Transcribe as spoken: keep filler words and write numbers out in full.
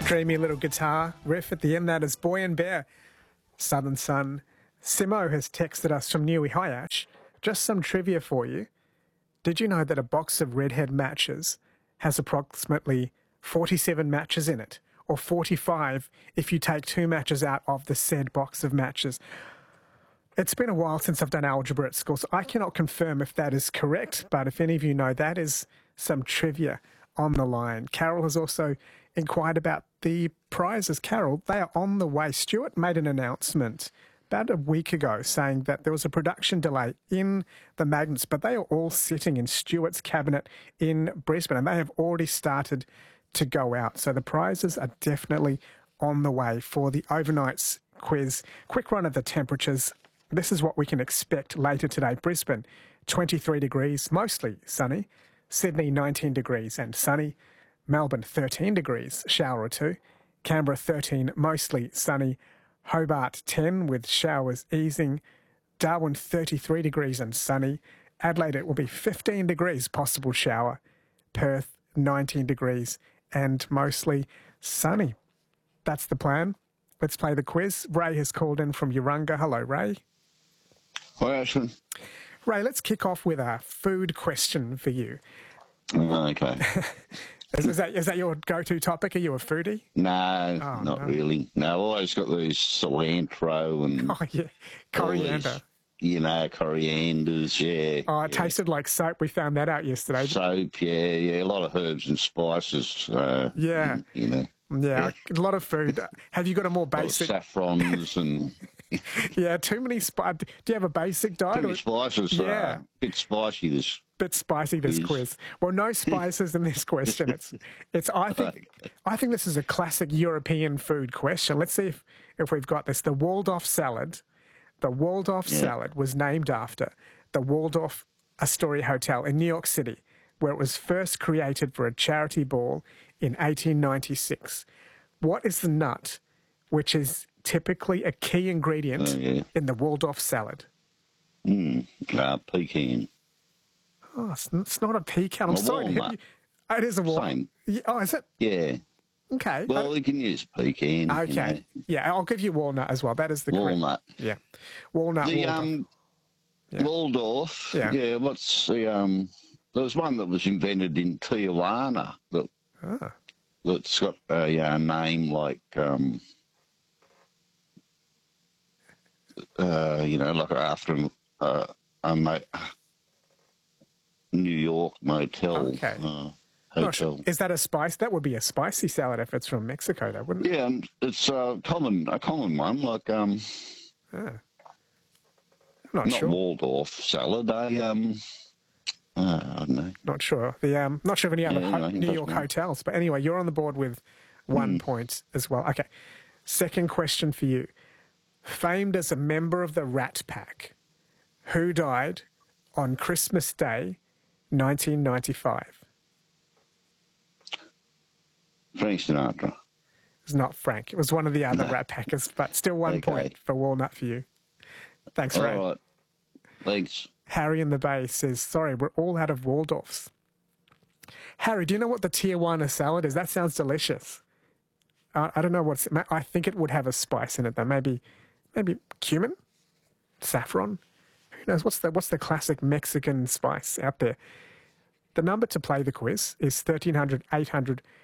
Dreamy little guitar riff at the end. That is Boy and Bear, Southern Sun. Simo has texted us from Newey. Hi, Ash. Just some trivia for you. Did you know that a box of Redhead matches has approximately forty-seven matches in it, or forty-five if you take two matches out of the said box of matches? It's been a while since I've done algebra at school, so I cannot confirm if that is correct, but if any of you know, that is some trivia on the line. Carol has also inquired about the prizes. Carol, they are on the way. Stuart made an announcement about a week ago saying that there was a production delay in the magnets, but they are all sitting in Stuart's cabinet in Brisbane, and they have already started to go out. So the prizes are definitely on the way for the overnight's quiz. Quick run of the temperatures. This is what we can expect later today. Brisbane, twenty-three degrees, mostly sunny. Sydney, nineteen degrees and sunny. Melbourne, thirteen degrees, shower or two. Canberra, thirteen, mostly sunny. Hobart, ten, with showers easing. Darwin, thirty-three degrees and sunny. Adelaide, it will be fifteen degrees, possible shower. Perth, nineteen degrees and mostly sunny. That's the plan. Let's play the quiz. Ray has called in from Urunga. Hello, Ray. Hi, Ashton. Ray, let's kick off with a food question for you. Okay. Is, is, that, is that your go-to topic? Are you a foodie? No, Oh, not no. really. No, I've always got these cilantro and Oh, yeah. all Coriander. these, you know, corianders, yeah. Oh, it yeah. tasted like soap. We found that out yesterday. Soap, yeah, yeah. A lot of herbs and spices. Uh, Yeah. You know, Yeah, a lot of food. Have you got a more a lot of basic... saffrons and Yeah, too many... Spi- Do you have a basic diet? too many or- spices. Yeah. Uh, bit spicy, this. Bit spicy, this Please. quiz. Well, no spices in this question. It's, it's. I think, I think this is a classic European food question. Let's see if, if we've got this. The Waldorf salad, the Waldorf Yeah. salad was named after the Waldorf Astoria Hotel in New York City, where it was first created for a charity ball in eighteen ninety-six. What is the nut which is typically a key ingredient Oh, yeah. in the Waldorf salad? Mm, uh, pecan. Oh, it's, it's not a pecan. I'm A sorry. to hit walnut. you. Oh, it is a walnut. Same. Yeah, oh, is it? Yeah. Okay. Well, you can use pecan. Uh, you okay. know. Yeah, I'll give you walnut as well. That is the correct- Walnut. Yeah. Walnut. The Waldorf. um, Yeah. Waldorf. Yeah. Yeah. What's the um? There was one that was invented in Tijuana that Ah. that's got a uh, name like um. Uh, you know, like after uh, a mo- New York motel. Okay. Uh, Not sure. hotel. Is that a spice? That would be a spicy salad if it's from Mexico, though, wouldn't it? Yeah, and it's a common a common one like um. Ah. I'm not, Not sure. Waldorf salad. A um. Uh, I don't know. Not sure. The um, not sure of any other Yeah, ho- no, I think New that's York right. hotels, but anyway, you're on the board with one Hmm. point as well. Okay. Second question for you. Famed as a member of the Rat Pack, who died on Christmas Day, nineteen ninety-five? Frank Sinatra. It's not Frank. It was one of the other No. Rat Packers, but still one Okay. point for Walnut for you. Thanks, Ray. All right. Thanks. Harry in the Bay says, sorry, we're all out of Waldorfs. Harry, do you know what the Tijuana salad is? That sounds delicious. Uh, I don't know what's... I think it would have a spice in it, though. Maybe maybe cumin? Saffron? Who knows? What's the, what's the classic Mexican spice out there? The number to play the quiz is thirteen hundred, eight hundred,